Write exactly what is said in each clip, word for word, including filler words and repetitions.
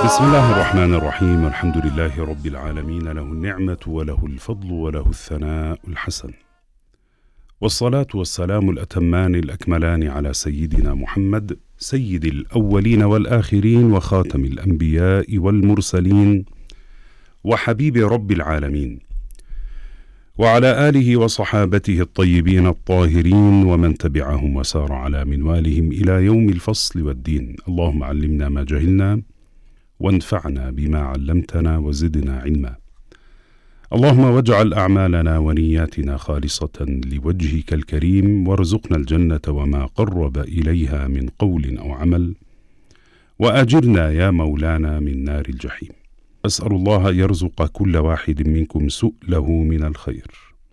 بسم الله الرحمن الرحيم. الحمد لله رب العالمين، له النعمة وله الفضل وله الثناء الحسن، والصلاة والسلام الأتمان الأكملان على سيدنا محمد سيد الأولين والآخرين وخاتم الأنبياء والمرسلين وحبيب رب العالمين، وعلى آله وصحابته الطيبين الطاهرين ومن تبعهم وسار على منوالهم إلى يوم الفصل والدين. اللهم علمنا ما جهلنا وانفعنا بما علمتنا وزدنا علما. اللهم واجعل أعمالنا ونياتنا خالصة لوجهك الكريم، وارزقنا الجنة وما قرب إليها من قول أو عمل، وأجرنا يا مولانا من نار الجحيم. أسأل الله يرزق كل واحد منكم سؤله من الخير.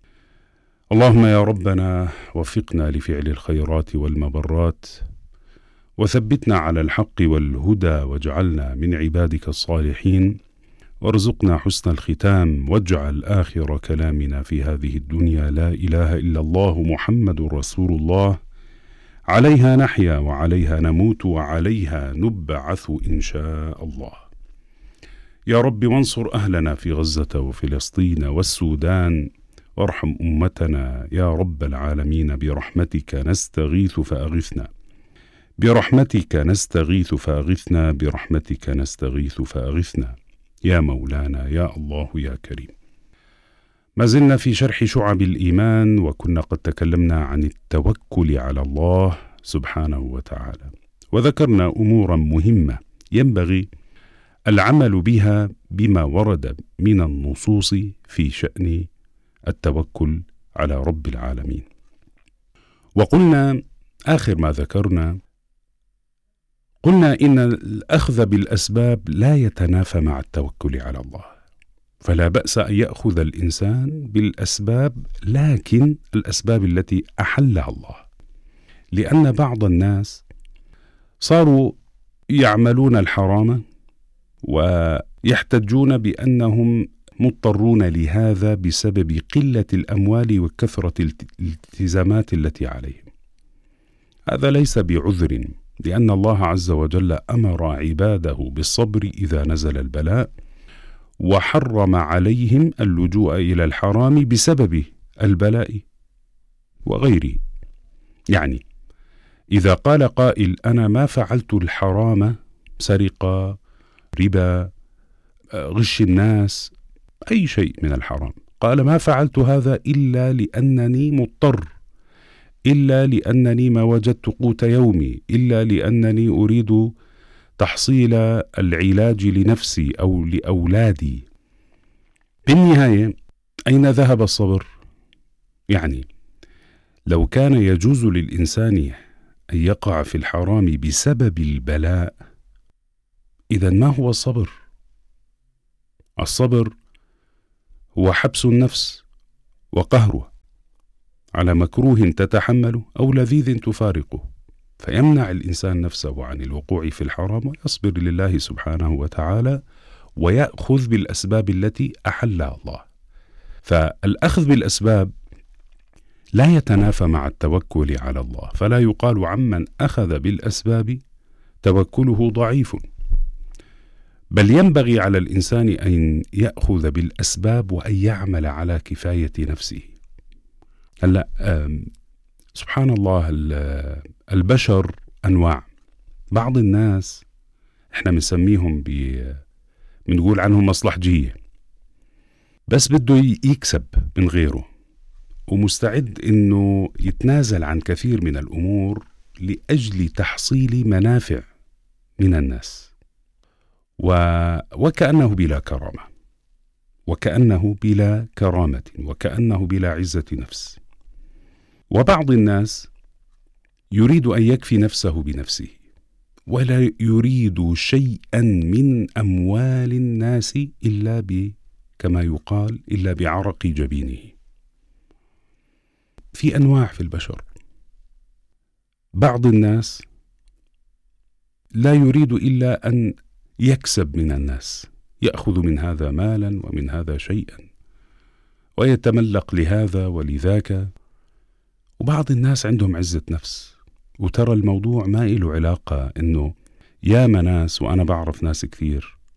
اللهم يا ربنا وفقنا لفعل الخيرات والمبرات، وثبتنا على الحق والهدى، واجعلنا من عبادك الصالحين، وارزقنا حسن الختام، واجعل آخر كلامنا في هذه الدنيا لا إله إلا الله محمد رسول الله، عليها نحيا وعليها نموت وعليها نبعث إن شاء الله. يا رب وانصر أهلنا في غزة وفلسطين والسودان، وارحم أمتنا يا رب العالمين، برحمتك نستغيث فأغثنا، برحمتك نستغيث فأغثنا، برحمتك نستغيث فأغثنا يا مولانا يا الله يا كريم. ما زلنا في شرح شعب الإيمان، وكنا قد تكلمنا عن التوكل على الله سبحانه وتعالى، وذكرنا أمورا مهمة ينبغي العمل بها بما ورد من النصوص في شأن التوكل على رب العالمين. وقلنا آخر ما ذكرنا، قلنا إن الأخذ بالأسباب لا يتنافى مع التوكل على الله، فلا بأس أن يأخذ الإنسان بالأسباب، لكن الأسباب التي أحلها الله، لأن بعض الناس صاروا يعملون الحرام ويحتجون بأنهم مضطرون لهذا بسبب قلة الأموال وكثرة الالتزامات التي عليهم. هذا ليس بعذر، لأن الله عز وجل أمر عباده بالصبر إذا نزل البلاء، وحرم عليهم اللجوء إلى الحرام بسبب البلاء وغيره. يعني إذا قال قائل أنا ما فعلت الحرام، سرقة، ربا، غش الناس، أي شيء من الحرام، قال ما فعلت هذا إلا لأنني مضطر، إلا لأنني ما وجدت قوت يومي، إلا لأنني أريد تحصيل العلاج لنفسي أو لأولادي. بالنهاية أين ذهب الصبر؟ يعني لو كان يجوز للإنسان أن يقع في الحرام بسبب البلاء، إذن ما هو الصبر؟ الصبر هو حبس النفس وقهرها على مكروه تتحمله أو لذيذ تفارقه، فيمنع الإنسان نفسه عن الوقوع في الحرام، ويصبر لله سبحانه وتعالى، ويأخذ بالأسباب التي أحلها الله. فالأخذ بالأسباب لا يتنافى مع التوكل على الله، فلا يقال عمن أخذ بالأسباب توكله ضعيف، بل ينبغي على الإنسان أن يأخذ بالأسباب وأن يعمل على كفاية نفسه. هلا سبحان الله، البشر أنواع. بعض الناس احنا بنسميهم بنقول عنهم مصلحجية، بس بده يكسب من غيره، ومستعد انه يتنازل عن كثير من الأمور لأجل تحصيل منافع من الناس، و... وكأنه بلا كرامة، وكأنه بلا كرامة، وكأنه بلا عزة نفس. وبعض الناس يريد أن يكفي نفسه بنفسه، ولا يريد شيئا من أموال الناس إلا ب كما يقال إلا بعرق جبينه. في أنواع في البشر. بعض الناس لا يريد إلا أن يكسب من الناس، يأخذ من هذا مالا ومن هذا شيئا، ويتملق لهذا ولذاك. وبعض الناس عندهم عزة نفس، وترى الموضوع ما له علاقة إنه يا مناس، وأنا بعرف ناس كثير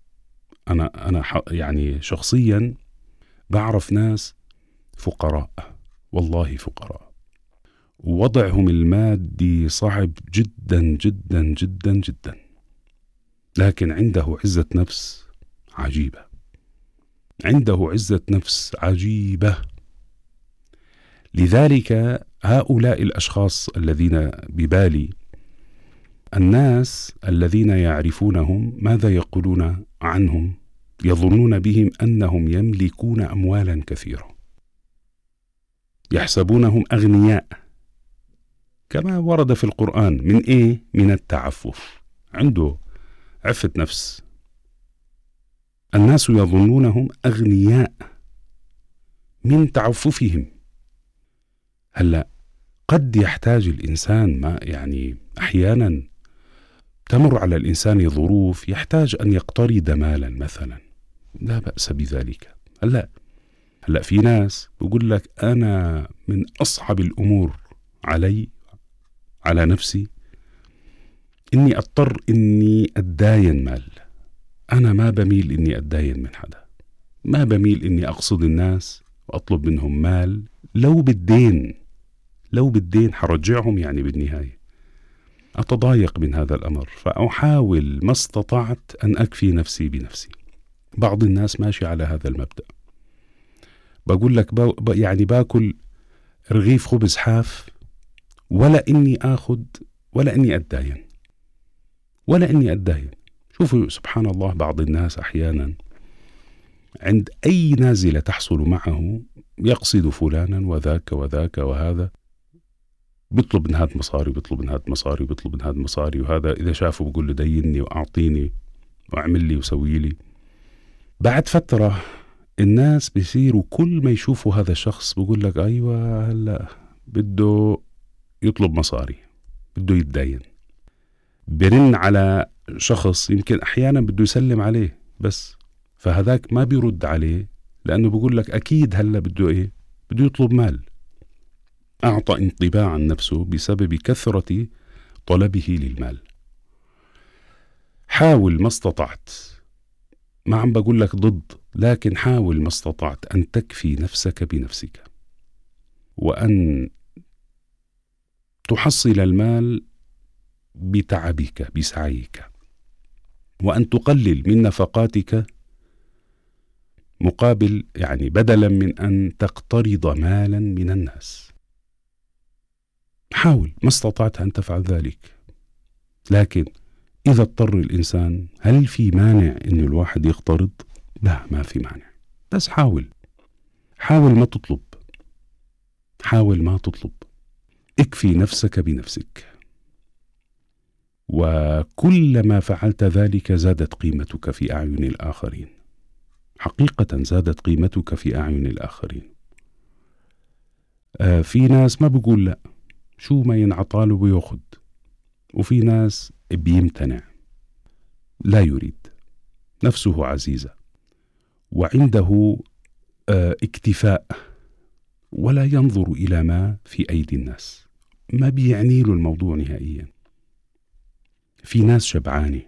أنا أنا يعني شخصيا بعرف ناس فقراء، والله فقراء، ووضعهم المادي صعب جدا جدا جدا جدا، لكن عنده عزة نفس عجيبة، عنده عزة نفس عجيبة. لذلك هؤلاء الأشخاص الذين ببالي، الناس الذين يعرفونهم ماذا يقولون عنهم؟ يظنون بهم أنهم يملكون أموالا كثيرة، يحسبونهم أغنياء، كما ورد في القرآن. من إيه؟ من التعفف، عنده عفة نفس. الناس يظنونهم أغنياء من تعففهم. هلأ قد يحتاج الإنسان، ما يعني أحيانا تمر على الإنسان ظروف يحتاج أن يقترض مالا مثلا، لا بأس بذلك. هلأ هلأ في ناس بقول لك أنا من أصعب الأمور علي على نفسي إني أضطر إني أتداين مال. أنا ما بميل إني أتداين من حدا، ما بميل إني أقصد الناس وأطلب منهم مال. لو بالدين لو بالدين حرجعهم يعني بالنهاية. أتضايق من هذا الأمر، فأحاول ما استطعت أن أكفي نفسي بنفسي. بعض الناس ماشي على هذا المبدأ، بقول لك با يعني باكل رغيف خبز حاف ولا إني آخذ ولا إني أتداين ولا إني أتداين. شوفوا سبحان الله، بعض الناس أحيانا عند أي نازلة تحصل معه يقصد فلانا وذاك وذاك وهذا، بيطلب من هذا مصاري بيطلب من هذا مصاري بيطلب من هذا مصاري، وهذا إذا شافه بقول له ديني وأعطيني وأعمل لي وسوي لي. بعد فترة الناس بيصيروا كل ما يشوفوا هذا الشخص بقول لك أيوة هلا بده يطلب مصاري، بده يتدين. برن على شخص يمكن أحيانا بده يسلم عليه بس، فهذاك ما بيرد عليه لأنه بقول لك أكيد هلا بده إيه؟ بده يطلب مال. أعطى انطباعا نفسه بسبب كثرة طلبه للمال. حاول ما استطعت، ما عم بقول لك ضد، لكن حاول ما استطعت أن تكفي نفسك بنفسك، وأن تحصل المال بتعبك بسعيك، وأن تقلل من نفقاتك مقابل يعني بدلا من أن تقترض مالا من الناس. حاول ما استطعت أن تفعل ذلك، لكن إذا اضطر الإنسان، هل في مانع أن الواحد يقترض؟ لا، ما في مانع، بس حاول حاول ما تطلب حاول ما تطلب اكفي نفسك بنفسك، وكلما فعلت ذلك زادت قيمتك في أعين الآخرين. حقيقة زادت قيمتك في أعين الآخرين. آه في ناس ما بيقول لا، شو ما ينعطاله بياخد، وفي ناس بيمتنع، لا يريد، نفسه عزيزة وعنده آه اكتفاء، ولا ينظر إلى ما في أيدي الناس، ما بيعني له الموضوع نهائيا. في ناس شبعانة،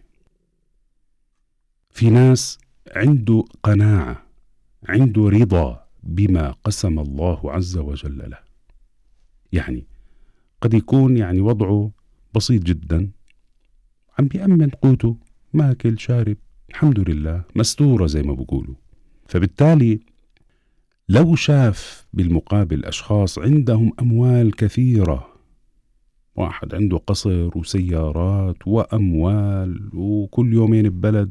في ناس عنده قناعة، عنده رضا بما قسم الله عز وجل له. يعني قد يكون يعني وضعه بسيط جدا، عم بيأمن قوته، ماكل شارب، الحمد لله، مستورة زي ما بقولوا. فبالتالي لو شاف بالمقابل أشخاص عندهم أموال كثيرة، واحد عنده قصر وسيارات وأموال وكل يومين ببلد،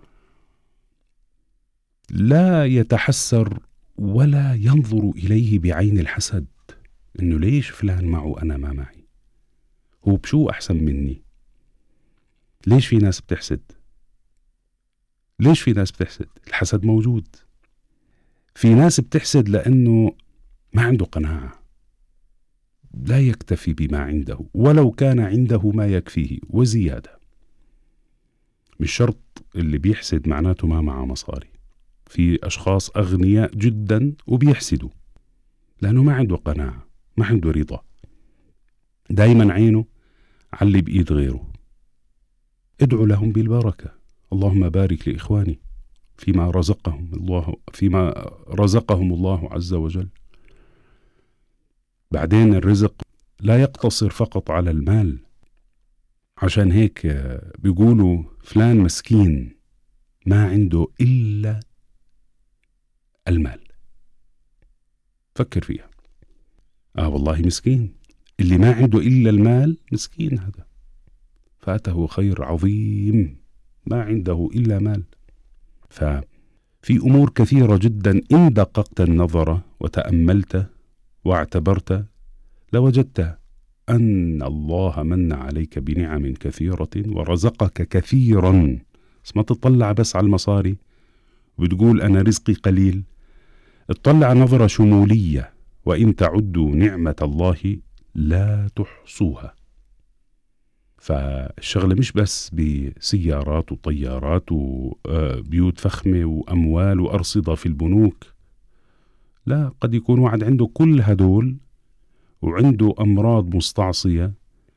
لا يتحسر ولا ينظر إليه بعين الحسد، إنه ليش فلان معه أنا ما معي، هو بشو أحسن مني. ليش في ناس بتحسد؟ ليش في ناس بتحسد؟ الحسد موجود. في ناس بتحسد لأنه ما عنده قناعة، لا يكتفي بما عنده، ولو كان عنده ما يكفيه وزيادة. مش شرط اللي بيحسد معناته ما معه مصاري. في أشخاص أغنياء جدا وبيحسدوا لأنه ما عنده قناعة، ما عنده رضا، دايما عينه على اللي بإيد غيره. ادعو لهم بالبركة، اللهم بارك لإخواني، فيما رزقهم الله فيما رزقهم الله عز وجل. بعدين الرزق لا يقتصر فقط على المال، عشان هيك بيقولوا فلان مسكين ما عنده إلا المال. فكر فيها. آه والله مسكين، اللي ما عنده إلا المال مسكين، هذا فاته خير عظيم، ما عنده إلا مال. ففي أمور كثيرة جدا إن دققت النظر وتأملت واعتبرت لوجدت أن الله من عليك بنعم كثيرة ورزقك كثيرا. بس ما تطلع بس على المصاري وبتقول أنا رزقي قليل، اطلع نظرة شمولية، وإن تعدوا نعمة الله لا تحصوها. فالشغلة مش بس بسيارات وطيارات وبيوت فخمة وأموال وأرصدة في البنوك، لا، قد يكون واحد عنده كل هدول وعنده أمراض مستعصية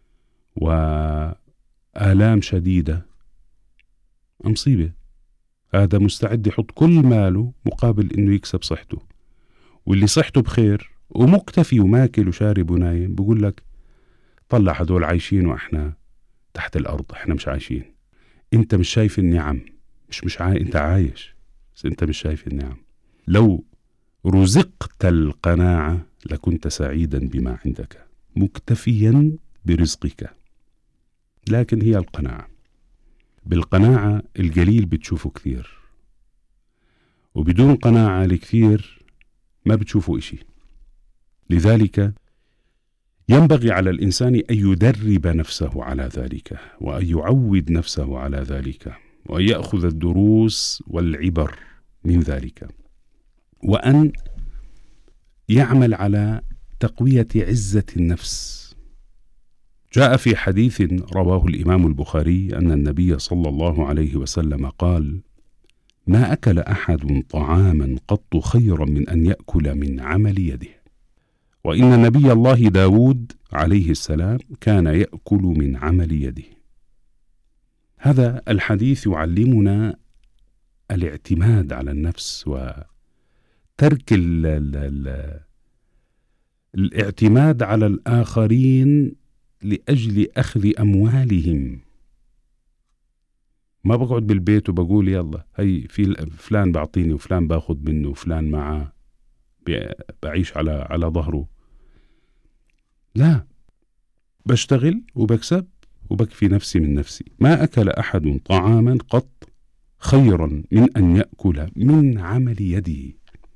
وآلام شديدة، مصيبة. هذا مستعد يحط كل ماله مقابل إنه يكسب صحته، واللي صحته بخير ومكتفي وماكل وشارب ونايم بيقول لك طلع هدول عايشين وإحنا تحت الأرض، إحنا مش عايشين. أنت مش شايف النعم، مش مش عاي... أنت عايش بس أنت مش شايف النعم. لو رزقت القناعة لكنت سعيدا بما عندك مكتفيا برزقك. لكن هي القناعة، بالقناعة القليل بتشوفه كثير، وبدون قناعة الكثير ما بتشوفه إشي. لذلك ينبغي على الإنسان أن يدرب نفسه على ذلك، وأن يعود نفسه على ذلك، وأن يأخذ الدروس والعبر من ذلك، وأن يعمل على تقوية عزة النفس. جاء في حديث رواه الإمام البخاري أن النبي صلى الله عليه وسلم قال: ما أكل أحد طعاما قط خيرا من أن يأكل من عمل يده. وإن نبي الله داود عليه السلام كان يأكل من عمل يده. هذا الحديث يعلمنا الاعتماد على النفس وترك ال ال ال الاعتماد على الآخرين لأجل أخذ أموالهم. ما بقعد بالبيت وبقول يلا هي في فلان بعطيني وفلان باخذ منه وفلان معه بعيش على على ظهره. لا، بشتغل وبكسب وبكفي نفسي من نفسي. ما أكل أحد طعاما قط خيرا من أن يأكل من عمل يده.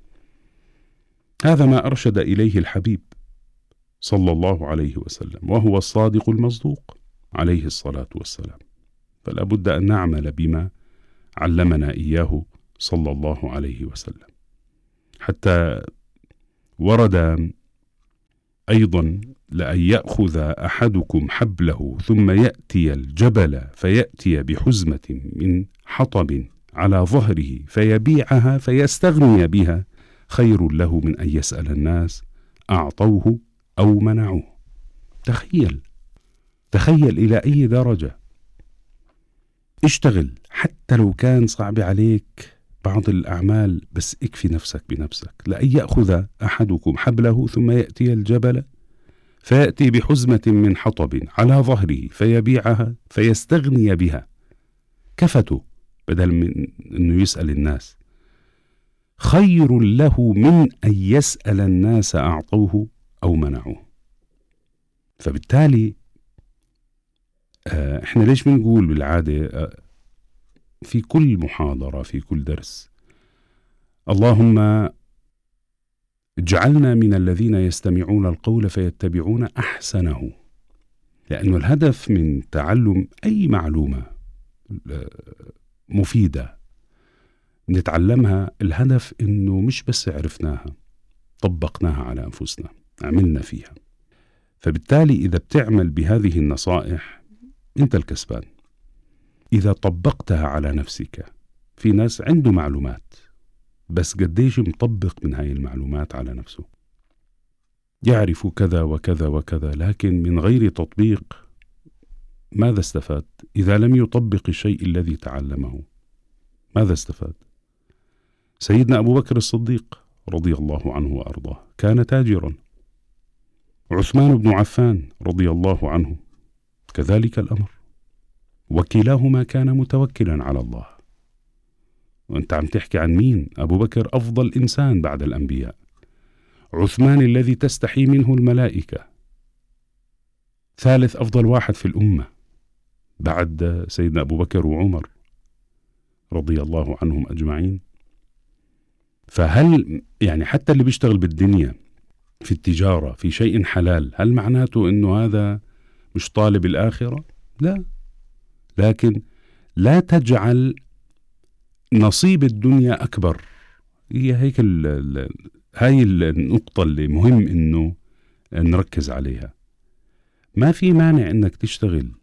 هذا ما أرشد إليه الحبيب صلى الله عليه وسلم، وهو الصادق المصدوق عليه الصلاة والسلام. فلا بد أن نعمل بما علمنا إياه صلى الله عليه وسلم. حتى ورد أيضا: لأن يأخذ أحدكم حبله ثم يأتي الجبل فيأتي بحزمة من حطب على ظهره فيبيعها فيستغني بها خير له من أن يسأل الناس أعطوه أو منعوه. تخيل تخيل إلى أي درجة. اشتغل حتى لو كان صعب عليك بعض الأعمال، بس اكفي نفسك بنفسك. لأن يأخذ أحدكم حبله ثم يأتي الجبل فيأتي بحزمة من حطب على ظهره فيبيعها فيستغني بها، كفته بدل من أنه يسأل الناس، خير له من أن يسأل الناس أعطوه أو منعوه. فبالتالي احنا ليش بنقول بالعادة في كل محاضرة في كل درس: اللهم اجعلنا من الذين يستمعون القول فيتبعون أحسنه. لأنه الهدف من تعلم أي معلومة مفيدة نتعلمها، الهدف إنه مش بس عرفناها، طبقناها على أنفسنا، عملنا فيها. فبالتالي إذا بتعمل بهذه النصائح أنت الكسبان. إذا طبقتها على نفسك، في ناس عنده معلومات بس قديش مطبق من هاي المعلومات على نفسه، يعرف كذا وكذا وكذا، لكن من غير تطبيق ماذا استفاد؟ إذا لم يطبق الشيء الذي تعلمه ماذا استفاد؟ سيدنا أبو بكر الصديق رضي الله عنه وأرضاه كان تاجرا. عثمان بن عفان رضي الله عنه كذلك الأمر، وكلاهما كان متوكلا على الله. وأنت عم تحكي عن مين؟ أبو بكر أفضل إنسان بعد الأنبياء، عثمان الذي تستحي منه الملائكة ثالث أفضل واحد في الأمة بعد سيدنا أبو بكر وعمر رضي الله عنهم أجمعين. فهل يعني حتى اللي بيشتغل بالدنيا في التجارة في شيء حلال، هل معناته إنه هذا مش طالب الآخرة؟ لا، لكن لا تجعل نصيب الدنيا أكبر. هي هيك ال ال هاي النقطة اللي مهم إنه نركز عليها. ما في مانع إنك تشتغل،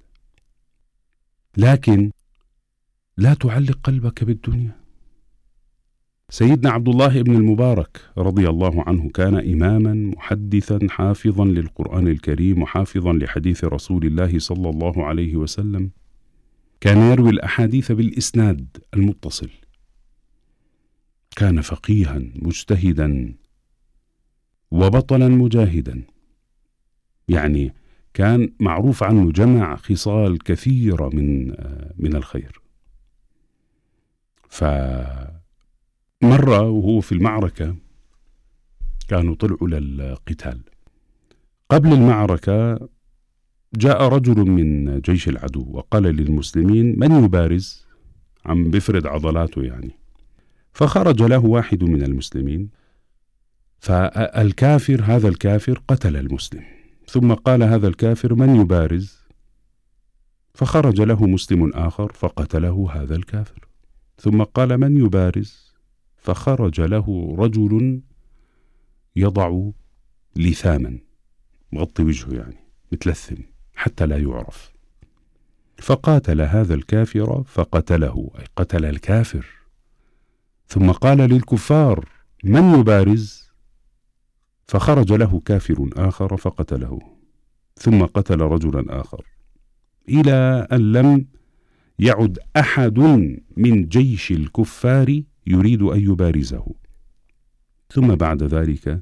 لكن لا تعلق قلبك بالدنيا. سيدنا عبد الله بن المبارك رضي الله عنه كان إماما محدثا حافظا للقرآن الكريم وحافظا لحديث رسول الله صلى الله عليه وسلم، كان يروي الأحاديث بالإسناد المتصل، كان فقيها مجتهدا وبطلا مجاهدا، يعني كان معروف عنه جمع خصال كثيرة من من الخير. فمرة وهو في المعركة كانوا طلعوا للقتال، قبل المعركة جاء رجل من جيش العدو وقال للمسلمين من يبارز، عم بفرد عضلاته يعني. فخرج له واحد من المسلمين، فالكافر هذا الكافر قتل المسلم، ثم قال هذا الكافر من يبارز، فخرج له مسلم آخر فقتله هذا الكافر، ثم قال من يبارز، فخرج له رجل يضع لثاما مغطي وجهه يعني متلثم حتى لا يعرف، فقاتل هذا الكافر فقتله، أي قتل الكافر، ثم قال للكفار من يبارز، فخرج له كافر آخر فقتله، ثم قتل رجلا آخر، إلى أن لم يعد أحد من جيش الكفار يريد أن يبارزه. ثم بعد ذلك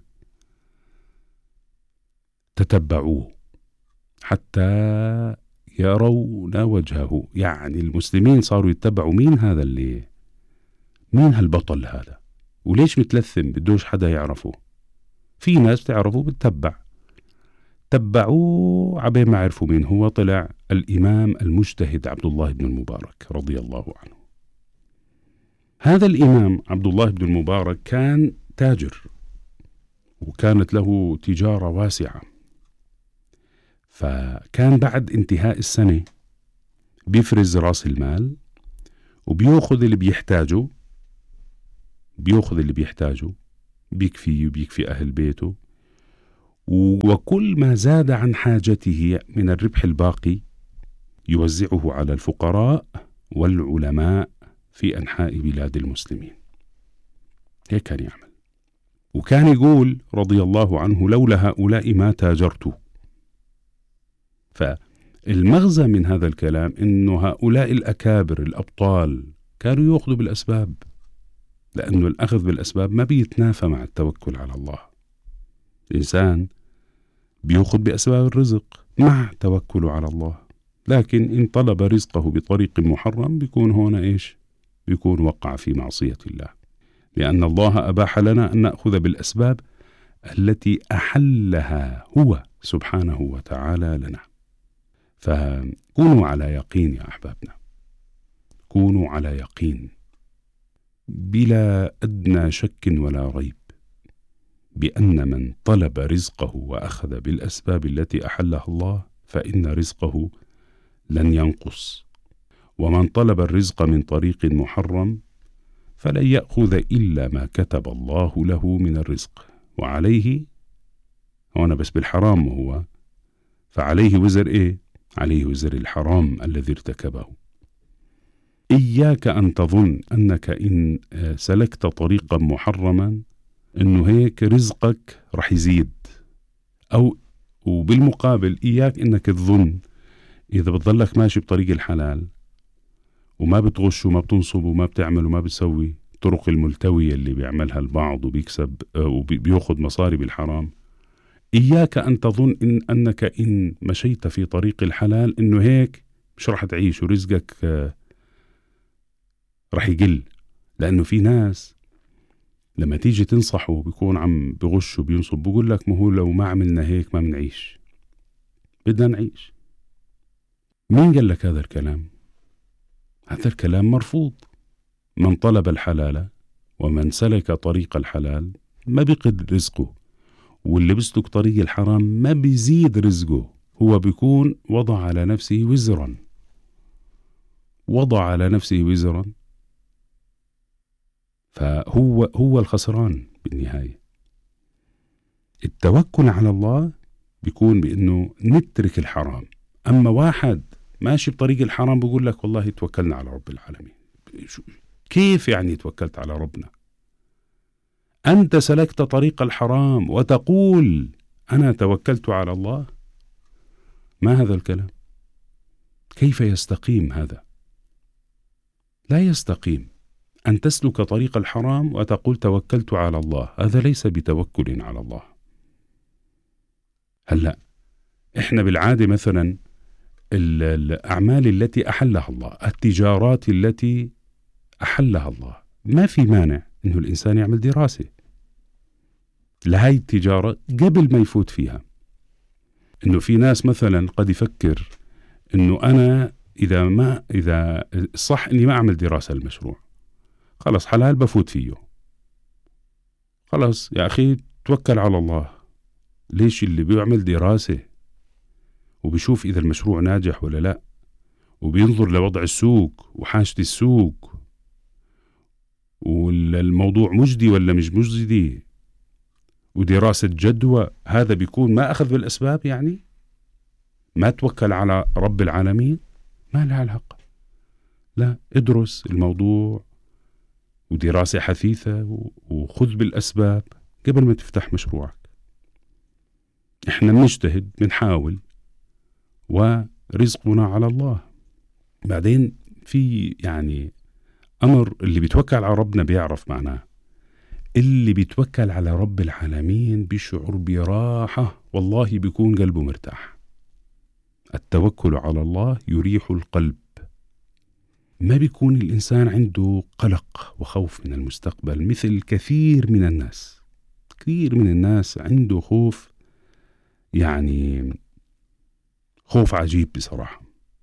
تتبعوه حتى يرون وجهه، يعني المسلمين صاروا يتبعوا مين هذا اللي مين هالبطل هذا، وليش متلثم بدوش حدا يعرفه. في ناس تعرفه بتتبع، تبعوه عبين ما عرفوا مين هو، طلع الإمام المجتهد عبد الله بن المبارك رضي الله عنه. هذا الإمام عبد الله بن المبارك كان تاجر وكانت له تجارة واسعة، فكان بعد انتهاء السنة بيفرز رأس المال وبيأخذ اللي بيحتاجه، بيأخذ اللي بيحتاجه بيكفيه وبيكفي أهل بيته، وكل ما زاد عن حاجته من الربح الباقي يوزعه على الفقراء والعلماء في أنحاء بلاد المسلمين. هيك كان يعمل، وكان يقول رضي الله عنه لولا هؤلاء ما تاجرت. فالمغزى من هذا الكلام إنه هؤلاء الأكابر الأبطال كانوا يأخذوا بالأسباب، لأنه الأخذ بالأسباب ما بيتنافى مع التوكل على الله. الإنسان بيأخذ بأسباب الرزق مع توكله على الله، لكن إن طلب رزقه بطريق محرم بيكون هنا إيش؟ بيكون وقع في معصية الله، لأن الله أباح لنا أن نأخذ بالأسباب التي أحلها هو سبحانه وتعالى لنا. فكونوا على يقين يا أحبابنا، كونوا على يقين بلا أدنى شك ولا ريب بأن من طلب رزقه وأخذ بالأسباب التي أحلها الله فإن رزقه لن ينقص، ومن طلب الرزق من طريق محرم فلن يأخذ إلا ما كتب الله له من الرزق، وعليه هنا بس بالحرام هو، فعليه وزر إيه؟ عليه وزر الحرام الذي ارتكبه. إياك أن تظن أنك إن سلكت طريقا محرما أنه هيك رزقك رح يزيد، أو وبالمقابل إياك أنك تظن إذا بتضلك ماشي بطريق الحلال وما بتغش وما بتنصب وما بتعمل وما بتسوي الطرق الملتوية اللي بيعملها البعض وبيكسب وبيأخذ مصاري بالحرام. إياك أن تظن إن أنك إن مشيت في طريق الحلال إنه هيك مش رح تعيش ورزقك رح يقل. لأنه في ناس لما تيجي تنصحه بيكون عم بغش وبينصب، بيقول لك ما هو لو ما عملنا هيك ما منعيش، بدنا نعيش. مين قال لك هذا الكلام؟ هذا الكلام مرفوض. من طلب الحلال ومن سلك طريق الحلال ما بيقد رزقه، واللي بيسلك طريق الحرام ما بيزيد رزقه، هو بيكون وضع على نفسه وزرا وضع على نفسه وزرا فهو هو الخسران بالنهاية. التوكل على الله بيكون بأنه نترك الحرام. أما واحد ماشي بطريق الحرام بيقول لك والله توكلنا على رب العالمين، كيف يعني توكلت على ربنا؟ أنت سلكت طريق الحرام وتقول أنا توكلت على الله؟ ما هذا الكلام؟ كيف يستقيم هذا؟ لا يستقيم أن تسلك طريق الحرام وتقول توكلت على الله، هذا ليس بتوكل على الله. هلأ إحنا بالعادة مثلا الأعمال التي أحلها الله، التجارات التي أحلها الله، ما في مانع إنه الإنسان يعمل دراسة لهاي التجارة قبل ما يفوت فيها. إنه في ناس مثلا قد يفكر إنه أنا إذا ما إذا صح إني ما أعمل دراسة للمشروع، خلاص حلال بفوت فيه، خلاص يا أخي توكل على الله. ليش؟ اللي بيعمل دراسة وبيشوف إذا المشروع ناجح ولا لا، وبينظر لوضع السوق وحاجة السوق والموضوع مجدي ولا مش مجدي، ودراسة جدوى، هذا بيكون ما أخذ بالأسباب، يعني ما توكل على رب العالمين. ما لها الحق. لا، ادرس الموضوع ودراسة حثيثة وخذ بالأسباب قبل ما تفتح مشروعك. احنا بنجتهد بنحاول ورزقنا على الله. بعدين في يعني أمر اللي بيتوكل على ربنا بيعرف معناه. اللي بيتوكل على رب العالمين بيشعر براحة، والله بيكون قلبه مرتاح. التوكل على الله يريح القلب. ما بيكون الإنسان عنده قلق وخوف من المستقبل مثل كثير من الناس. كثير من الناس عنده خوف، يعني خوف عجيب بصراحة.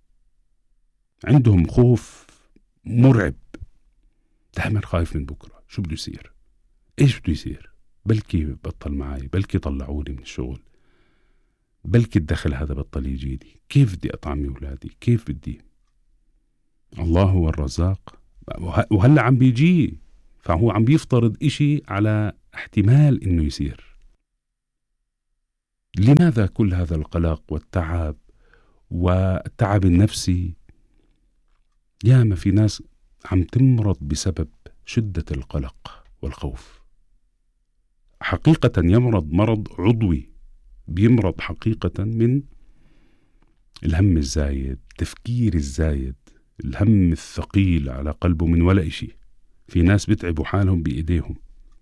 عندهم خوف مرعب، دائما خايف من بكرة، شو بده يصير، ايش بده يصير، بلكي بطل معي، بلكي طلعوني من الشغل، بلكي الدخل هذا بطل يجيلي، كيف بدي أطعمي أولادي، كيف بدي. الله هو الرزاق، وهلأ عم بيجي، فهو عم بيفترض إشي على احتمال إنه يصير. لماذا كل هذا القلق والتعب والتعب النفسي؟ ياما في ناس عم تمرض بسبب شدة القلق والخوف. حقيقة يمرض مرض عضوي، بيمرض حقيقة من الهم الزايد، التفكير الزايد، الهم الثقيل على قلبه من ولا إشي. في ناس بتعبوا حالهم بإيديهم.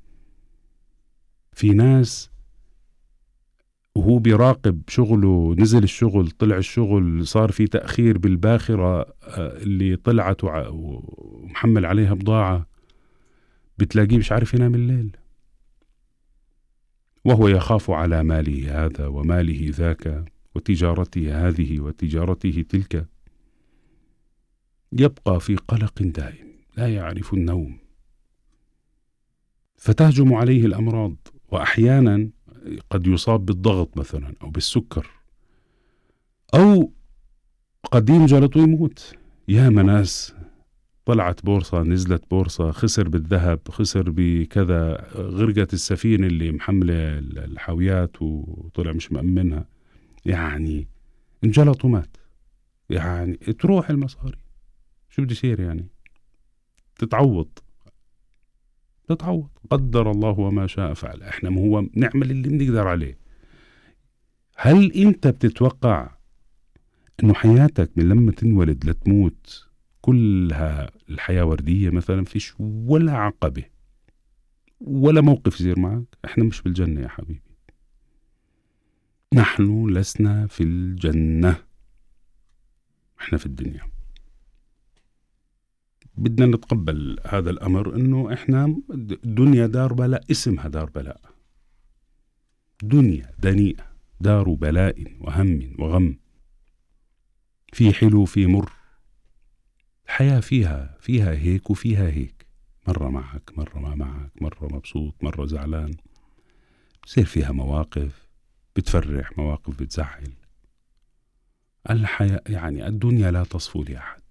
في ناس وهو بيراقب شغله، نزل الشغل، طلع الشغل، صار في تأخير بالباخرة اللي طلعت ومحمل عليها بضاعة، بتلاقيه مش عارف ينام الليل، وهو يخاف على ماله هذا وماله ذاك وتجارته هذه وتجارته تلك. يبقى في قلق دائم لا يعرف النوم، فتهجم عليه الأمراض، وأحيانا قد يصاب بالضغط مثلا أو بالسكر، أو قد ينجلط ويموت. يا ناس طلعت بورصة، نزلت بورصة، خسر بالذهب، خسر بكذا، غرقت السفينة اللي محملة الحاويات وطلع مش مأمنها، يعني انجلط ومات. يعني تروح المصاري، شو بدي يصير؟ يعني تتعوض تتعوض قدر الله وما شاء فعل. احنا ما هو نعمل اللي بنقدر عليه. هل انت بتتوقع انه حياتك من لما تنولد لتموت كلها الحياة وردية مثلا، فيش ولا عقبة ولا موقف يصير معك، احنا مش بالجنة يا حبيبي. نحن لسنا في الجنة، احنا في الدنيا. بدنا نتقبل هذا الأمر، انه احنا الدنيا دار بلاء، اسمها دار بلاء، دنيا دنيئة، دار بلاء وهم وغم، في حلو في مر. الحياة فيها فيها هيك وفيها هيك، مرة معك مرة ما معك، مرة مبسوط مرة زعلان، بصير فيها مواقف بتفرح، مواقف بتزعل. الحياة يعني الدنيا لا تصفو لأحد،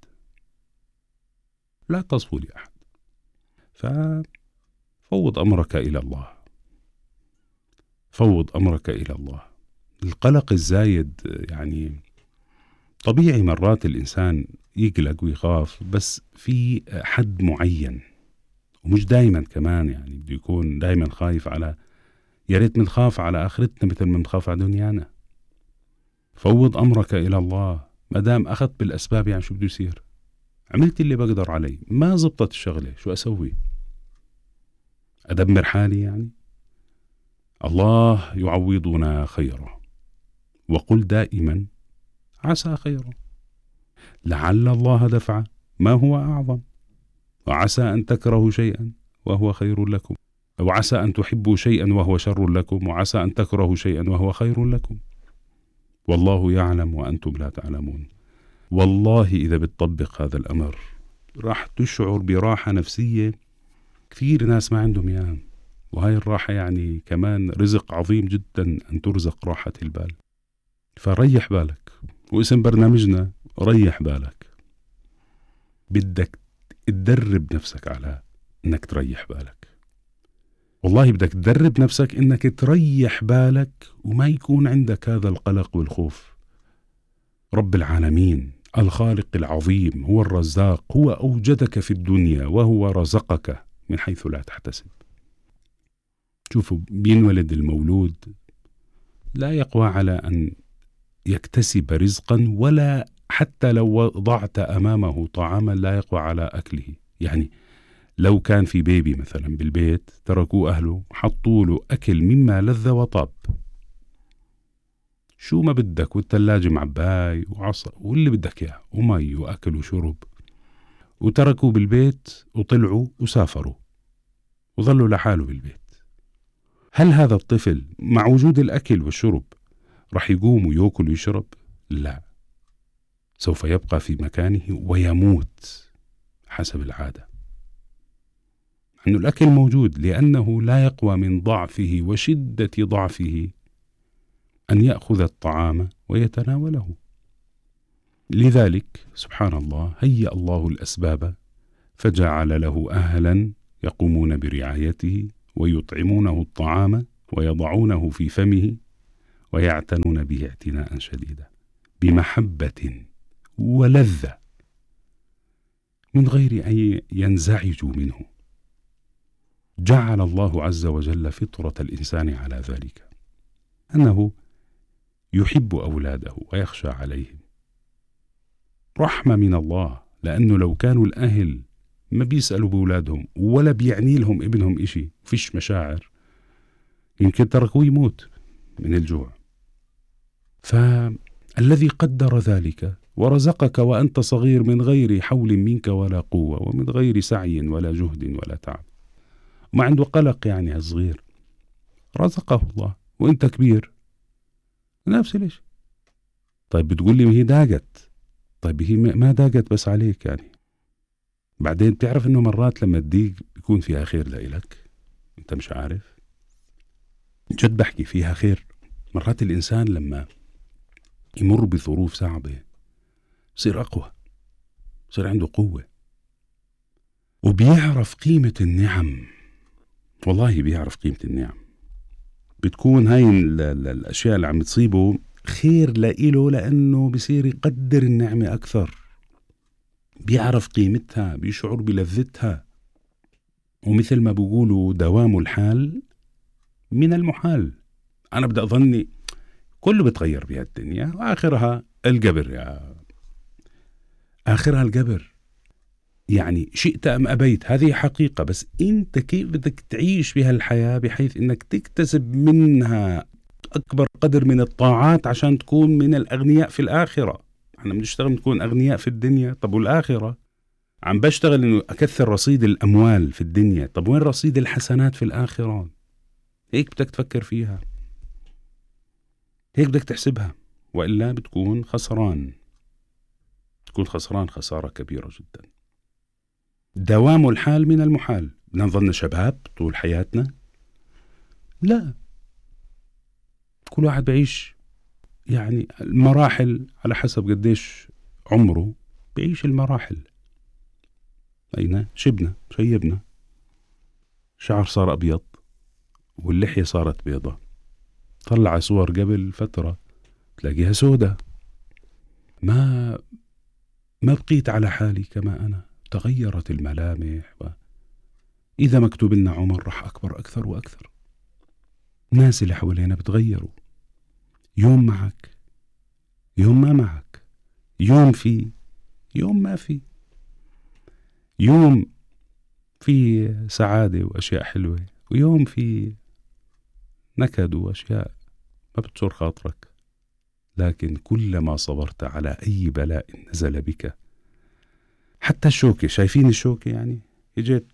لا تصفو لأحد. ففوض أمرك إلى الله، فوض أمرك إلى الله. القلق الزايد يعني طبيعي، مرات الإنسان يقلق ويخاف، بس في حد معين، ومش دايما كمان، يعني بده يكون دايما خايف على، يا ريت منخاف على آخرتنا مثل ما منخاف على دنيانا. فوض أمرك إلى الله، ما دام أخذت بالأسباب يعني شو بده يصير؟ عملت اللي بقدر عليه، ما زبطت الشغلة، شو أسوي؟ أدمر حالي يعني؟ الله يعوضنا خيرا، وقل دائما عسى خيرا، لعل الله دفع ما هو أعظم، وعسى أن تكرهوا شيئا وهو خير لكم، وعسى أن تحبوا شيئا وهو شر لكم، وعسى أن تكرهوا شيئا وهو خير لكم، والله يعلم وأنتم لا تعلمون. والله إذا بتطبق هذا الأمر راح تشعر براحة نفسية كثير ناس ما عندهم إياها، وهاي الراحة يعني كمان رزق عظيم جدا، أن ترزق راحة البال. فريح بالك، واسم برنامجنا ريح بالك. بدك تدرب نفسك على انك تريح بالك، والله بدك تدرب نفسك انك تريح بالك وما يكون عندك هذا القلق والخوف. رب العالمين الخالق العظيم هو الرزاق، هو أوجدك في الدنيا وهو رزقك من حيث لا تحتسب. شوفوا، بينولد المولود لا يقوى على أن يكتسب رزقا، ولا حتى لو وضعت أمامه طعاما لا يقوى على أكله. يعني لو كان في بيبي مثلا بالبيت، تركوه أهله حطوا له أكل مما لذ وطاب، شو ما بدك، والثلاجة معباي وعصا واللي بدك إياه، ومي وأكل وشرب، وتركوا بالبيت وطلعوا وسافروا وظلوا لحاله بالبيت. هل هذا الطفل مع وجود الأكل والشرب رح يقوم ويأكل ويشرب؟ لا، سوف يبقى في مكانه ويموت حسب العادة. أن الأكل موجود لأنه لا يقوى من ضعفه وشدة ضعفه أن يأخذ الطعام ويتناوله. لذلك سبحان الله هيأ الله الأسباب فجعل له أهلا يقومون برعايته ويطعمونه الطعام ويضعونه في فمه ويعتنون به اعتناء شديدا بمحبة ولذة من غير أن ينزعجوا منه. جعل الله عز وجل فطرة الإنسان على ذلك، أنه يحب أولاده ويخشى عليهم، رحمة من الله. لأنه لو كانوا الأهل ما بيسألوا بأولادهم ولا بيعني لهم ابنهم إشي، فيش مشاعر، يمكن تركوه يموت من الجوع. فالذي قدر ذلك ورزقك وأنت صغير من غير حول منك ولا قوة، ومن غير سعي ولا جهد ولا تعب، ما عنده قلق يعني الصغير، رزقه الله وانت كبير نفس الشيء. طيب بتقول لي هي داقت، طيب هي ما داقت بس عليك يعني. بعدين تعرف انه مرات لما تضيق بيكون فيها خير لإلك، انت مش عارف. جد بحكي فيها خير. مرات الإنسان لما يمر بظروف صعبة بصير أقوى، بصير عنده قوة، وبيعرف قيمة النعم. والله بيعرف قيمة النعم. بتكون هاي الأشياء اللي عم تصيبه خير لإله، لأنه بصير يقدر النعمة أكثر، بيعرف قيمتها، بيشعر بلذتها. ومثل ما بيقولوا دوام الحال من المحال. أنا بدي أظني كله بتغير بها الدنيا، وآخرها القبر، يا آخرها القبر. يعني شئت أم أبيت هذه حقيقة، بس أنت كيف بدك تعيش بها الحياة بحيث أنك تكتسب منها أكبر قدر من الطاعات عشان تكون من الأغنياء في الآخرة. احنا بنشتغل نكون أغنياء في الدنيا، طب والآخرة؟ عم بشتغل إنه أكثر رصيد الأموال في الدنيا، طب وين رصيد الحسنات في الآخرة؟ هيك بدك تفكر فيها، هيك بدك تحسبها، وإلا بتكون خسران، تكون خسران خسارة كبيرة جدا. دوام الحال من المحال. بدنا نظلنا شباب طول حياتنا؟ لا، كل واحد بعيش يعني المراحل على حسب قديش عمره بعيش المراحل. أين شبنا شيبنا، شعر صار أبيض واللحية صارت بيضة، طلع صور قبل فترة تلاقيها سودة. ما ما بقيت على حالي كما أنا، تغيرت الملامح. إذا مكتوب لنا عمر رح أكبر أكثر وأكثر. الناس اللي حوالينا بتغيروا، يوم معك يوم ما معك، يوم في يوم ما في، يوم في سعادة وأشياء حلوة، ويوم في نكد وأشياء ما بتشور خاطرك. لكن كلما صبرت على أي بلاء نزل بك، حتى الشوكة، شايفين الشوكة؟ يعني اجت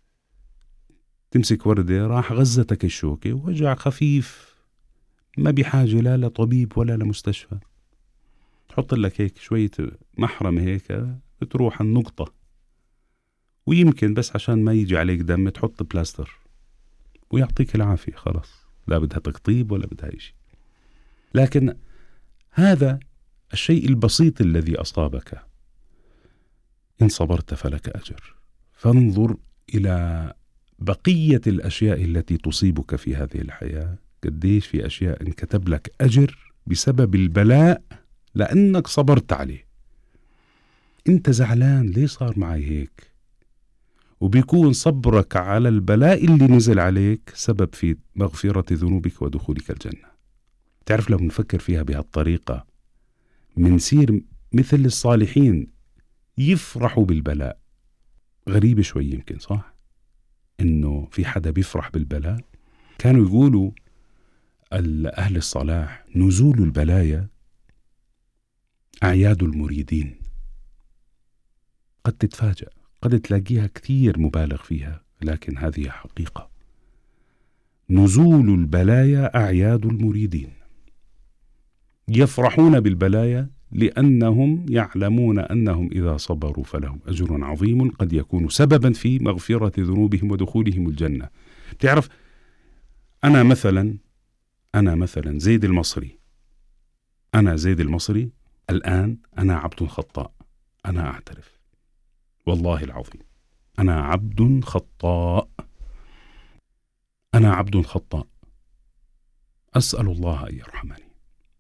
تمسك وردة راح غزتك الشوكة، وجع خفيف ما بحاجة لا لطبيب ولا لمستشفى، تحط لك هيك شوية محرم هيك بتروح النقطة، ويمكن بس عشان ما يجي عليك دم تحط بلاستر ويعطيك العافية، خلاص لا بدها تقطيب ولا بدها إشي. لكن هذا الشيء البسيط الذي أصابك إن صبرت فلك أجر. فانظر إلى بقية الأشياء التي تصيبك في هذه الحياة، قديش في أشياء انكتب لك أجر بسبب البلاء لأنك صبرت عليه. أنت زعلان ليه صار معي هيك؟ وبيكون صبرك على البلاء اللي نزل عليك سبب في مغفرة ذنوبك ودخولك الجنة. تعرف لو نفكر فيها بهالطريقة منصير مثل الصالحين يفرحوا بالبلاء. غريب شوي يمكن، صح؟ إنه في حدا بيفرح بالبلاء. كانوا يقولوا أهل الصلاح نزول البلايا أعياد المريدين. قد تتفاجأ، قد تلاقيها كثير مبالغ فيها، لكن هذه حقيقة. نزول البلايا أعياد المريدين، يفرحون بالبلايا لأنهم يعلمون أنهم إذا صبروا فلهم أجر عظيم قد يكون سببا في مغفرة ذنوبهم ودخولهم الجنة. تعرف أنا مثلا أنا مثلا زيد المصري، أنا زيد المصري الآن أنا عبد خطاء، أنا أعترف والله العظيم أنا عبد خطاء، أنا عبد خطاء، أسأل الله أن يرحمني.